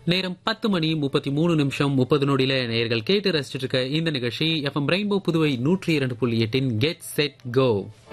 நேரம் 10:33 நேயர்கள் கேட்டு ரசிச்சுட்டு இருக்க இந்த நிகழ்ச்சி FM rainbow Puduvai 102.8 get set go.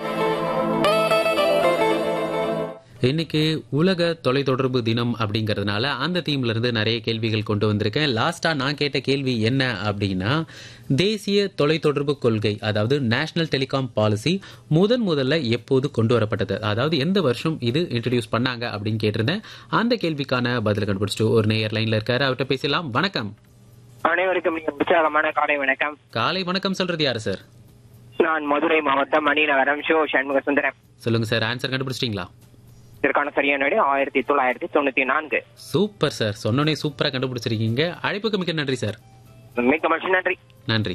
இன்னைக்கு உலக தொலைத்தொடர்பு தினம் அப்படிங்கறதுனால அந்த தீம்ல இருந்து நிறைய கேள்விகள் கொண்டு வந்திருக்கேன். லாஸ்டா நான் கேட்ட கேள்வி என்ன அப்படின்னா, தேசிய தொலைத்தொடர்பு கொள்கை அதாவது நேஷனல் டெலிகாம் பாலிசி முதல்ல எப்போது கொண்டு வரப்பட்டது, அதாவது எந்த வருஷம் இது இன்ட்ரோடியூஸ் பண்ணாங்க அப்படின்னு கேட்டிருந்தேன். அந்த கேள்விக்கான பதில் கண்டுபிடிச்சிட்டு ஒரு நேயர் லைன்ல இருக்காரு, அவர்கிட்ட பேசலாம். வணக்கம். அனைவருக்கும் உற்சாகமான காலை வணக்கம். காலை வணக்கம் சொல்றது யாரு சார்? நான் மதுரை மாவட்டம் மணிநகரம் ஷோ சண்முக சுந்தரம். சொல்லுங்க சார், ஆன்சர் கண்டுபிடிச்சிட்டீங்களா? இதற்கான சரியான விடை 1994. சூப்பர் சார், சொன்னோனே சூப்பரா கண்டுபிடிச்சிருக்கீங்க. அழைப்புக்கு மிக்க நன்றி சார். மிக்க மகிழ்ச்சி. நன்றி. நன்றி.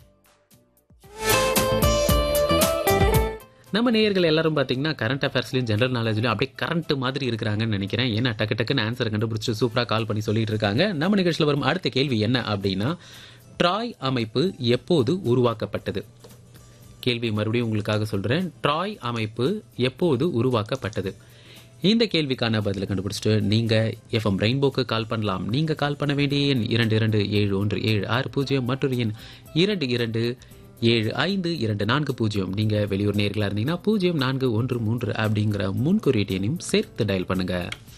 நம்ம நேயர்கள் எல்லாரும் பாத்தீங்கன்னா கரண்ட் அஃபேர்ஸ்லயும் ஜெனரல் நாலேஜ்லயும் அப்படியே கரண்ட் மாதிரி இருக்கிறாங்கன்னு நினைக்கிறேன். ஏன்னா டக்குன்னு ஆன்சர் கண்டுபிடிச்சு சூப்பரா கால் பண்ணி சொல்லிட்டு இருக்காங்க. நம்ம நிகழ்ச்சியில் வரும் அடுத்த கேள்வி என்ன அப்படின்னா, ட்ராய் அமைப்பு எப்போது உருவாக்கப்பட்டது? கேள்வி மறுபடியும் உங்களுக்காக சொல்றேன். ட்ராய் அமைப்பு எப்போது உருவாக்கப்பட்டது? இந்த கேள்விக்கான பதில கண்டுபிடிச்சிட்டு நீங்க எஃப்எம் ரெயின்போக்கு கால் பண்ணலாம். நீங்க கால் பண்ண வேண்டிய எண் 227176 மற்றொரு எண் 227524. நீங்க வெளியூர் நேயர்களா இருந்தீங்கன்னா 0413 அப்படிங்கிற முன்குறியீட்டு எண்ணையும் சேர்த்து டயல் பண்ணுங்க.